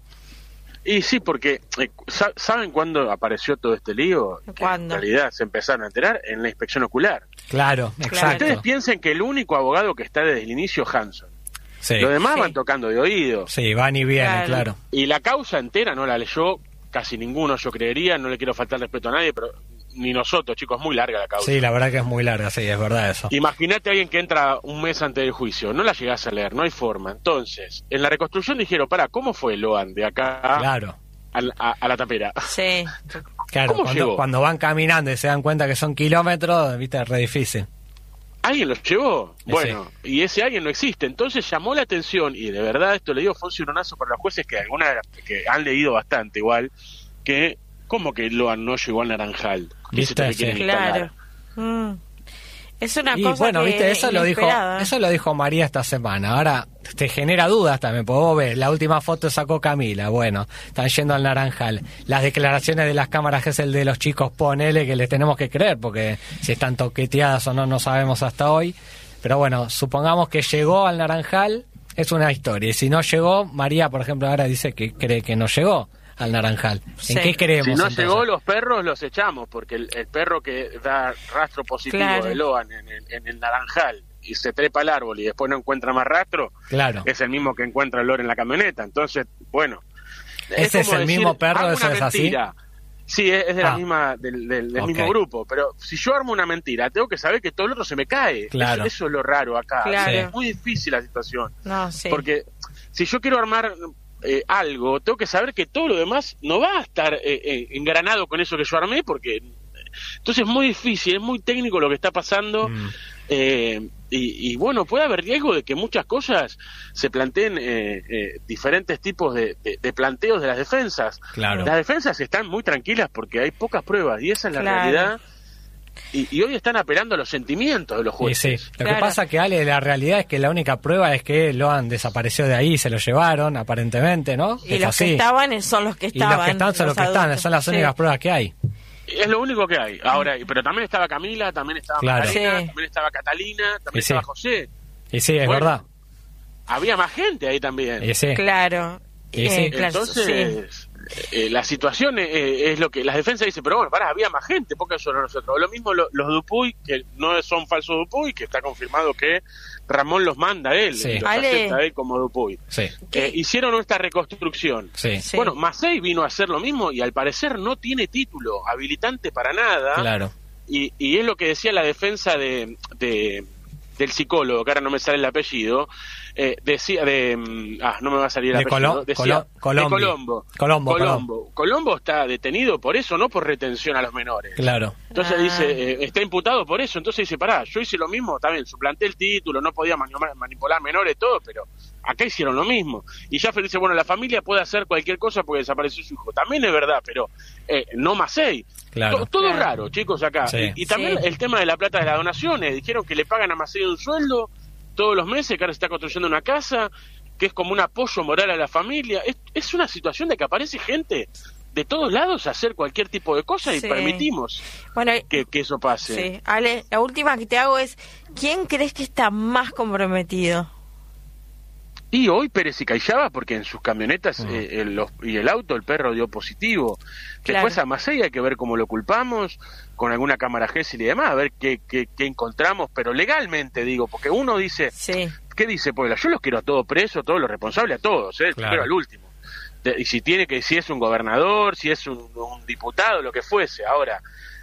Y sí, porque eh, sa- ¿saben cuándo apareció todo este lío? Que ¿Cuándo? en realidad se empezaron a enterar en la inspección ocular. Claro, exacto. Ustedes piensen que el único abogado que está desde el inicio es Hanson. Sí. Los demás Sí. van tocando de oído. Sí, van y vienen, Claro. claro. Y la causa entera no la leyó casi ninguno, yo creería. No le quiero faltar respeto a nadie, pero ni nosotros, chicos, es muy larga la causa. Sí, la verdad que es muy larga, sí, es verdad eso. Imagínate a alguien que entra un mes antes del juicio, no la llegás a leer, no hay forma. Entonces, en la reconstrucción dijeron, pará, ¿cómo fue Loan de acá Claro, a, a- a la tapera? Sí. claro. ¿Cómo Cuando, llegó? cuando van caminando y se dan cuenta que son kilómetros, viste, es re difícil. ¿Alguien los llevó? Sí. Bueno, y ese alguien no existe. Entonces llamó la atención, y de verdad esto le digo, fue un cironazo para los jueces que alguna que han leído bastante igual, que ¿cómo que Loan no llegó al Naranjal? ¿Qué ¿Viste? se te quieren Sí. instalar? Claro. Mm. Es una Y cosa bueno, que viste, eso lo dijo, inesperada. eso lo dijo María esta semana. Ahora te genera dudas también, porque vos ves, la última foto sacó Camila, bueno, están yendo al Naranjal. Las declaraciones de las cámaras, que es el de los chicos, ponele que les tenemos que creer, porque si están toqueteadas o no, no sabemos hasta hoy. Pero bueno, supongamos que llegó al Naranjal, es una historia. Y si no llegó, María, por ejemplo, ahora dice que cree que no llegó al Naranjal. Sí. ¿En qué creemos? Si no entonces? llegó, los perros los echamos, porque el, el perro que da rastro positivo Claro. de Loan en el, en el Naranjal y se trepa al árbol y después no encuentra más rastro, Claro. es el mismo que encuentra el Lore en la camioneta. Entonces, bueno. ¿Ese es como el mismo perro? hago ¿Eso una es así? mentira. Sí, es, es de Ah. la misma, del, del- del Ok. mismo grupo, pero si yo armo una mentira, tengo que saber que todo el otro se me cae. Claro. Eso, eso es lo raro acá. Claro. Es muy difícil la situación. No, sí. Porque si yo quiero armar eh, algo, tengo que saber que todo lo demás no va a estar eh, eh, engranado con eso que yo armé, porque entonces es muy difícil, es muy técnico lo que está pasando. Mm. eh, y, y bueno, puede haber riesgo de que muchas cosas se planteen eh, eh, diferentes tipos de, de- de planteos de las defensas. Claro. Las defensas están muy tranquilas porque hay pocas pruebas y esa es la Claro. realidad. Y, y hoy están apelando a los sentimientos de los Y jueces. sí, lo Claro. que pasa que, Ale, la realidad es que la única prueba es que Loan desapareció de ahí, se lo llevaron, aparentemente, ¿no? Y Es los así. que estaban son los que Y estaban. los que están son los que están, adultos. son las Sí. únicas pruebas que hay. Es lo único que hay. Ahora, pero también estaba Camila, también estaba Claro. Magdalena, Sí. también estaba Catalina, también Y sí. estaba José. Y sí, es Bueno, verdad. Había más gente ahí también. Y sí. Claro. Eh, Eh, claro, Entonces, sí. eh, la situación eh, es lo que las defensas dicen, pero bueno, pará, había más gente, porque solo nosotros. Lo mismo lo, los Dupuy, que no son falsos Dupuy, que está confirmado que Ramón los manda a él, Sí. los Ale. acepta a él como Dupuy. Sí. Eh, hicieron esta reconstrucción. Sí. Sí. Bueno, Macei vino a hacer lo mismo y al parecer no tiene título habilitante para nada. Claro. Y, y es lo que decía la defensa de, de del psicólogo, que ahora no me sale el apellido, eh, decía de mm, ah no me va a salir el De apellido, Colo- decía, Colo- de Colombi. Colombo. Colombo, Colombo. Colombo está detenido por eso, no por retención a los menores. Claro. Entonces Ah. dice, eh, está imputado por eso. Entonces dice, pará, yo hice lo mismo, también suplanté el título, no podía mani- manipular menores, todo, pero acá hicieron lo mismo. Y Jaffe dice, bueno, la familia puede hacer cualquier cosa porque desapareció su hijo. También es verdad, pero eh, no Macei. Claro. To- todo Claro. raro, chicos, acá. Sí. Y, y también Sí. el tema de la plata de las donaciones. Dijeron que le pagan a Macei un sueldo todos los meses, que ahora se está construyendo una casa, que es como un apoyo moral a la familia. Es, es una situación de que aparece gente de todos lados a hacer cualquier tipo de cosa y Sí. permitimos Bueno, que, que eso pase. sí. Ale, la última que te hago es, ¿quién crees que está más comprometido? Y hoy Pérez y Cayaba, porque en sus camionetas eh, el- los- y el auto el perro dio positivo. Claro. Después a Macei hay que ver cómo lo culpamos, con alguna cámara Gesell y demás, a ver qué, qué, qué encontramos, pero legalmente digo, porque uno dice, Sí. ¿qué dice Puebla? Yo los quiero a todos presos, todos los responsables, a todos, ¿eh? Claro. Pero al último. De- y si tiene que, si es un gobernador, si es un, un diputado, lo que fuese. Ahora,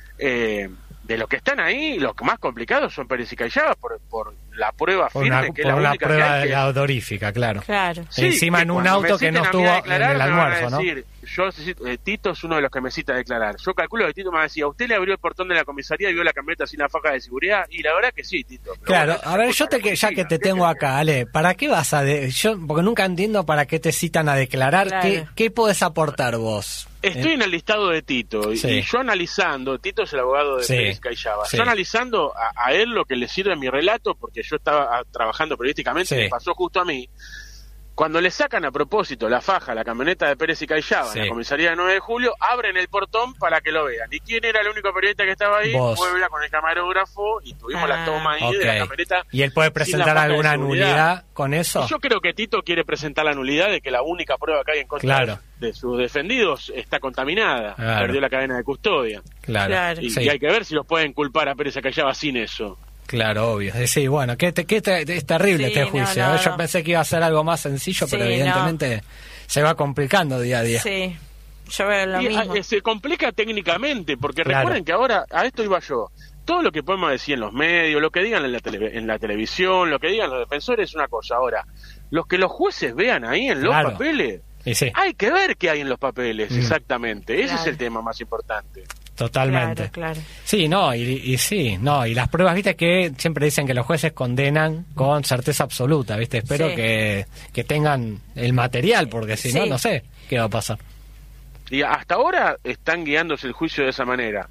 eh, de los que están ahí, los más complicados son Pérez y Cayaba por, por la prueba Por firme, una, que es por la una única prueba que hay de que- la odorífica, claro. Claro. Sí, Encima en un cuando auto me que no citen a mí estuvo a en declarar, el me van a almuerzo, ¿no? decir, yo necesito- eh, Tito es uno de los que me cita a declarar. Yo calculo que Tito me va a decir, ¿a usted le abrió el portón de la comisaría y vio la camioneta sin la faja de seguridad? Y la verdad que sí, Tito. Pero Claro, bueno, a ver, esa yo cosa te que ya la que te policía, tengo ¿qué acá, Ale, ¿para qué vas a de- yo porque nunca entiendo para qué te citan a declarar? Claro. ¿Qué qué podés aportar vos? Estoy en el listado de Tito y, Sí. y yo analizando, Tito es el abogado de Sí, Pérez Cayaba, sí. yo analizando a, a él lo que le sirve a mi relato, porque yo estaba ah, trabajando periodísticamente Sí. y me pasó justo a mí. Cuando le sacan a propósito la faja a la camioneta de Pérez y Cayaba Sí. en la comisaría de nueve de julio, abren el portón para que lo vean. ¿Y quién era el único periodista que estaba ahí? Vos. Puebla con el camarógrafo y tuvimos la Ah. toma ahí de Ok. la camioneta. ¿Y él puede sin la presentar faja de alguna seguridad. nulidad con eso? Y yo creo que Tito quiere presentar la nulidad de que la única prueba que hay en contra Claro. de, de sus defendidos está contaminada. Claro. Perdió la cadena de custodia. Claro. Claro. Y, Sí. y hay que ver si los pueden culpar a Pérez Cayaba sin eso. Claro, obvio. Eh, Sí, bueno, que, te- que te- es terrible Sí, este no, juicio. no, ¿eh? Yo no. pensé que iba a ser algo más sencillo, Sí, pero evidentemente se va complicando día a día. Sí, yo veo lo Y, mismo. ah, se complica técnicamente, porque Claro. recuerden que ahora, a esto iba yo, todo lo que podemos decir en los medios, lo que digan en la, tele- en la televisión, lo que digan los defensores es una cosa. Ahora, los que los jueces vean ahí en los Claro. papeles, Y sí, hay que ver qué hay en los papeles, Mm. exactamente. Ese Claro. es el tema más importante. totalmente. Claro, claro. Sí, no, y, y sí, no, y las pruebas, viste que siempre dicen que los jueces condenan con certeza absoluta, viste, espero Sí. que, que tengan el material, porque si no, Sí. no sé qué va a pasar. Y hasta ahora están guiándose el juicio de esa manera.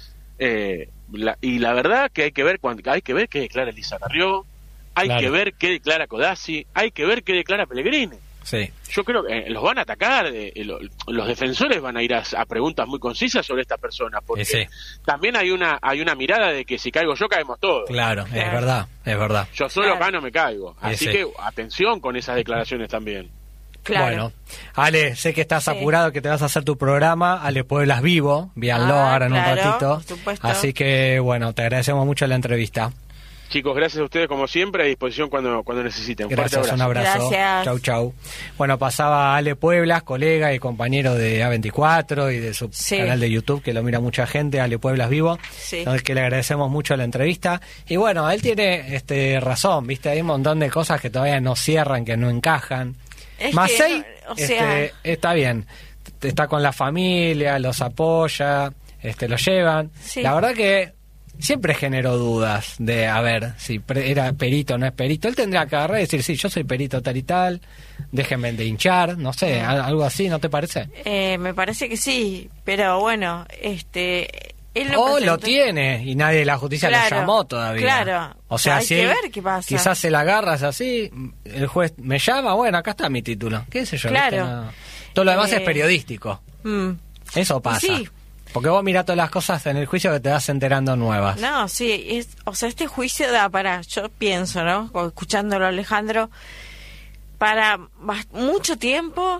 Eh, la- y la verdad que hay que ver cuando, hay que ver qué declara Elisa Carrió, hay Claro. que ver qué declara Codazzi, hay que ver qué declara Pellegrini. Sí, Yo creo que eh, los van a atacar, eh, eh, lo- los defensores van a ir a, a preguntas muy concisas sobre estas personas, porque Y sí. también hay una hay una mirada de que si caigo yo caemos todos. claro, es Claro. verdad, es verdad. Yo solo Claro. acá no me caigo. Y Así sí. que atención con esas declaraciones también. Claro. Bueno, Ale, sé que estás Sí. apurado, que te vas a hacer tu programa, Ale Pueblas Vivo, véanlo Ah, ahora en un claro, ratito. por supuesto. Así que, bueno, te agradecemos mucho la entrevista. Chicos, gracias a ustedes como siempre, a disposición cuando, cuando necesiten. Fuerte Gracias, un abrazo. Gracias. Chau, chau. Bueno, pasaba Ale Pueblas, colega y compañero de A veinticuatro y de su Sí. canal de YouTube, que lo mira mucha gente, Ale Pueblas Vivo, Sí. entonces que le agradecemos mucho la entrevista. Y bueno, él tiene este razón, viste, hay un montón de cosas que todavía no cierran, que no encajan. Es Macei, que, o sea- este, está bien, t- está con la familia, los apoya, este, lo llevan. Sí. La verdad que siempre generó dudas de, a ver, si pre- era perito o no es perito. Él tendría que agarrar y decir, sí, yo soy perito tal y tal, déjenme de hinchar, no sé, al- algo así, ¿no te parece? Eh, me parece que sí, pero bueno, este... Él no O presentó- lo tiene y nadie de la justicia Claro, lo llamó todavía. claro. O sea, Hay si que él ver qué pasa. quizás se la agarras así, el juez me llama, bueno, acá está mi título. ¿Qué sé yo? Claro. ¿viste? No. Todo lo demás Eh, es periodístico. Mm. Eso pasa. Sí. Porque vos mirás todas las cosas en el juicio que te vas enterando nuevas. No, sí, es, o sea, este juicio da para, yo pienso, ¿no? O escuchándolo a Alejandro, para bast- mucho tiempo,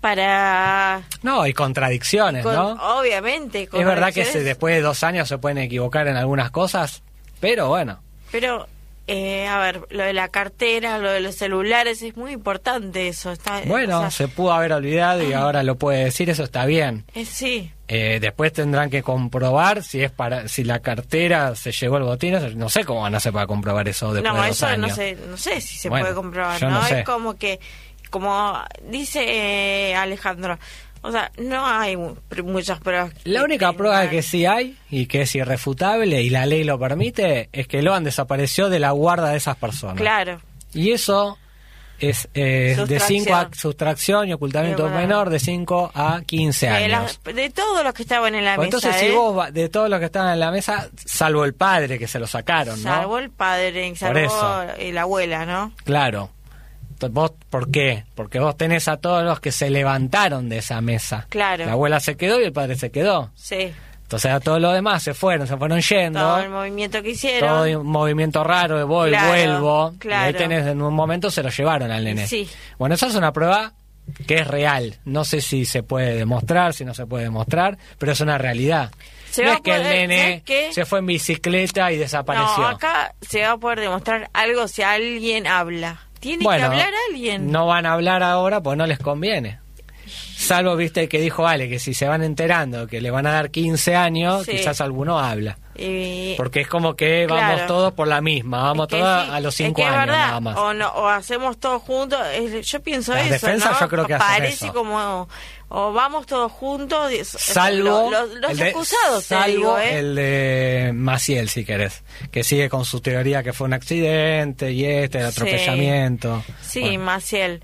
para... No, y contradicciones, con, ¿no? Obviamente. Es verdad que se, después de dos años se pueden equivocar en algunas cosas, pero bueno. Pero, eh, a ver, lo de la cartera, lo de los celulares, es muy importante eso. Está, bueno, o sea, se pudo haber olvidado y ahora lo puede decir, eso está bien. Eh, sí. Eh, después tendrán que comprobar si es para si la cartera se llevó el botín. No sé cómo van a hacer para comprobar eso después no, de dos eso años. No, sé, no sé si se bueno, puede comprobar, ¿no? ¿no? sé. Es como que, como dice eh, Alejandro, o sea, no hay muchas pruebas. La única prueba que sí hay, y que es irrefutable, y la ley lo permite, es que Loan desapareció de la guarda de esas personas. Claro. Y eso es eh, de cinco a sustracción y ocultamiento bueno. menor de cinco a quince de años. La, de todos los que estaban en la pues mesa. Entonces, ¿eh? si vos, de todos los que estaban en la mesa, salvo el padre que se lo sacaron, ¿no? Salvo el padre, salvo la abuela, ¿no? Claro. ¿Vos por qué? Porque vos tenés a todos los que se levantaron de esa mesa. Claro. La abuela se quedó y el padre se quedó. Sí. Entonces a todos los demás se fueron, se fueron yendo. Todo el movimiento que hicieron. Todo un movimiento raro de voy, claro, vuelvo. Claro. Y ahí tenés, en un momento se lo llevaron al nene. Sí. Bueno, esa es una prueba que es real. No sé si se puede demostrar, si no se puede demostrar, pero es una realidad. Se no va es a que poder, el nene se fue en bicicleta y desapareció. No, acá se va a poder demostrar algo si alguien habla. Tiene bueno, que hablar alguien. No van a hablar ahora porque no les conviene. Salvo, viste, que dijo Ale, que si se van enterando que le van a dar quince años, sí. quizás alguno habla. Y... Porque es como que vamos claro. todos por la misma, vamos es todos sí. a los es cinco que años verdad, nada más. O, no, o hacemos todos juntos, es, yo pienso Las eso, defensas ¿no? yo creo que hacen Parece eso. como, o vamos todos juntos, salvo lo, lo, los de, acusados, salvo te digo, ¿eh? el de Maciel, si querés, que sigue con su teoría que fue un accidente y este, el atropellamiento. Sí, sí bueno. Maciel.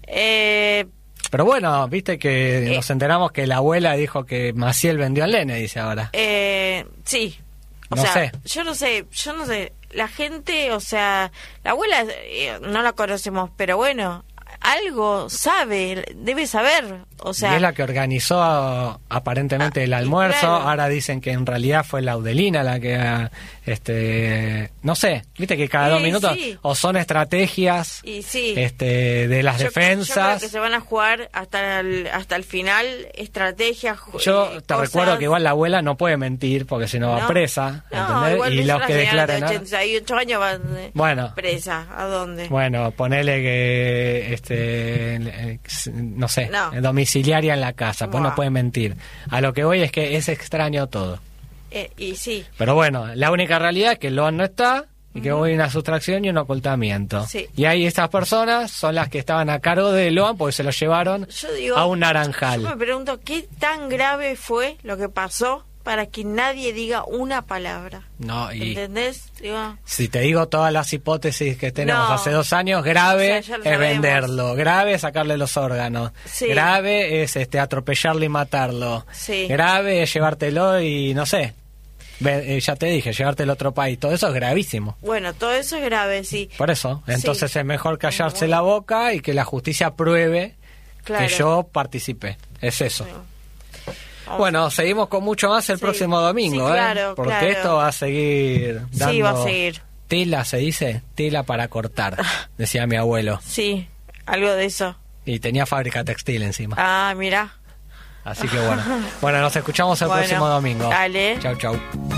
Eh... Pero bueno, viste que Eh, nos enteramos que la abuela dijo que Maciel vendió al nene, dice ahora. Eh, sí. O no sea, sé. yo no sé, yo no sé. La gente, o sea, la abuela eh, no la conocemos, pero bueno, algo sabe, debe saber. O sea, y es la que organizó aparentemente el almuerzo. claro. Ahora dicen que en realidad fue Laudelina la que, este, no sé, viste que cada sí, dos minutos sí. o son estrategias, y sí. este, de las yo, defensas. Yo creo que se van a jugar hasta el, hasta el final estrategias. Yo eh, te cosas. recuerdo que igual la abuela no puede mentir porque si no va No. presa, No, ¿entendés? igual Y es los una que señora declaran de ahora- ochenta y ocho años van eh, Bueno. presa. ¿A dónde? Bueno, ponele que, este, eh, no sé, No. domiciliaria en la casa, pues Buah. no puede mentir. A lo que voy es que es extraño todo. Eh, y sí. Pero bueno, la única realidad es que el Loan no está y que hubo una sustracción y un ocultamiento. Sí. Y ahí estas personas son las que estaban a cargo de Loan porque se lo llevaron Yo digo, a un naranjal. Yo me pregunto qué tan grave fue lo que pasó para que nadie diga una palabra. No, y ¿Entendés? Digo, si te digo todas las hipótesis que tenemos No. hace dos años, grave O sea, ya lo es sabemos. venderlo, grave es sacarle los órganos, Sí. grave es este atropellarlo y matarlo, Sí. grave es llevártelo y no sé, ve- eh, ya te dije, llevártelo a otro país, todo eso es gravísimo. bueno, todo eso es grave, sí. Por eso, entonces Sí. es mejor callarse la boca y que la justicia pruebe Claro. que yo participé. Es eso. Vamos. Bueno, seguimos con mucho más el Sí. próximo domingo, Sí, claro, ¿eh? Porque claro. esto va a seguir dando Sí, va a seguir. tela, se dice, tela para cortar, decía mi abuelo. Sí, algo de eso. Y tenía fábrica textil encima. Ah, mira. Así que bueno. Bueno, nos escuchamos el Bueno, próximo domingo. dale. Chau, chau.